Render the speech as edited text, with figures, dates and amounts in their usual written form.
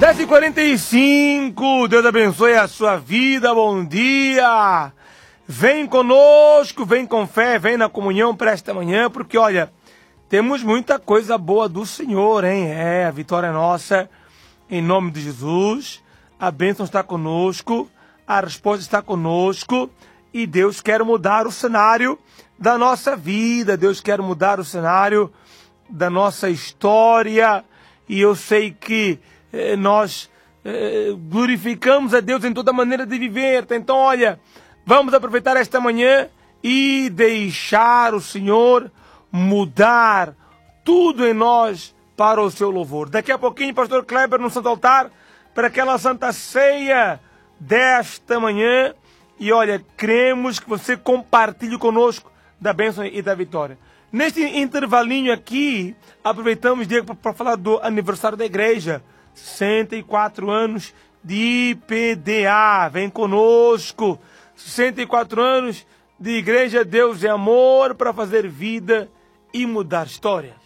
10h45, Deus abençoe a sua vida, bom dia. Vem conosco, vem com fé, vem na comunhão para esta manhã, porque olha, temos muita coisa boa do Senhor, hein? A vitória é nossa, em nome de Jesus. A bênção está conosco, a resposta está conosco e Deus quer mudar o cenário da nossa vida, Deus quer mudar o cenário da nossa história e eu sei que nós glorificamos a Deus em toda maneira de viver. Então, olha, vamos aproveitar esta manhã e deixar o Senhor mudar tudo em nós para o seu louvor. Daqui a pouquinho, pastor Kleber no Santo Altar, para aquela Santa Ceia desta manhã. E olha, cremos que você compartilhe conosco da bênção e da vitória. Neste intervalinho aqui, aproveitamos, Diego, para falar do aniversário da igreja. 64 anos de IPDA, vem conosco. 64 anos de Igreja Deus é Amor para fazer vida e mudar histórias.